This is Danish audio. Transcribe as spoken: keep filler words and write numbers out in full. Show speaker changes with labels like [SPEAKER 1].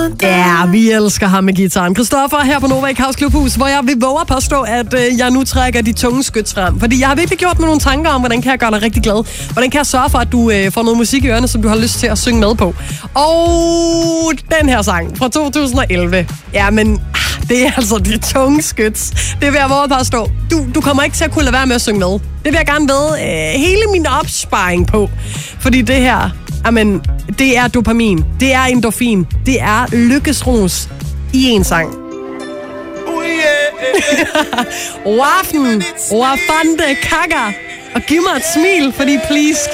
[SPEAKER 1] Ja, vi elsker ham med gitaren. Christoffer her på Nova i Kaos Klubhus, hvor jeg vil våge at påstå, at øh, jeg nu trækker de tunge skyts frem. Fordi jeg har virkelig gjort mig nogle tanker om, hvordan kan jeg gøre dig rigtig glad. Hvordan kan jeg sørge for, at du øh, får noget musik i ørerne, som du har lyst til at synge med på. Og den her sang fra to tusind og elleve. Ja, men det er altså de tunge skyts. Det vil jeg våge at påstå. Du, du kommer ikke til at kunne lade være med at synge med. Det vil jeg gerne ved øh, hele min opsparing på. Fordi det her... Jamen, det er dopamin, det er endorfin, det er lykkesrus i en sang. Waften, wafande kaka, og giv mig et smil, fordi please